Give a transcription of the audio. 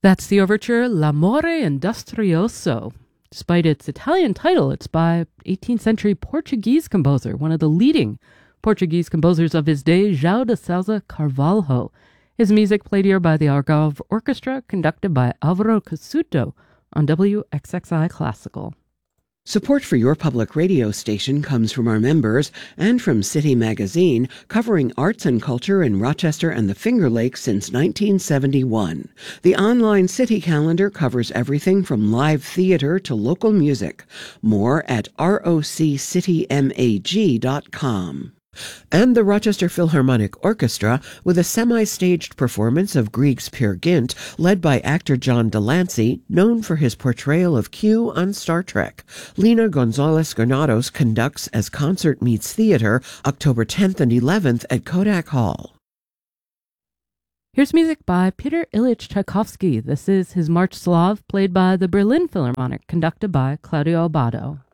That's the overture L'amore industrioso. Despite its Italian title, it's by 18th century Portuguese composer, one of the leading Portuguese composers of his day, João de Sousa Carvalho. His music played here by the Algarve Orchestra, conducted by Álvaro Cassuto on WXXI Classical. Support for your public radio station comes from our members and from City Magazine, covering arts and culture in Rochester and the Finger Lakes since 1971. The online City calendar covers everything from live theater to local music. More at roccitymag.com. And the Rochester Philharmonic Orchestra with a semi-staged performance of Grieg's Peer Gynt, led by actor John Delancey, known for his portrayal of Q on Star Trek. Lina Gonzalez-Granados conducts as Concert Meets Theater, October 10th and 11th at Kodak Hall. Here's music by Peter Ilyich Tchaikovsky. This is his March Slav, played by the Berlin Philharmonic, conducted by Claudio Abbado.